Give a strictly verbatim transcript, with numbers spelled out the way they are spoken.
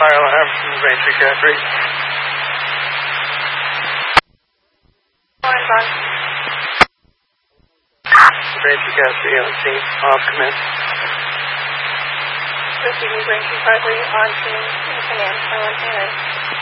fire alarm from Braintree Caffrey. Alarm's on. Braintree Caffrey on scene. Off command. Receiving Braintree Caffrey on scene. In command. one one two nine.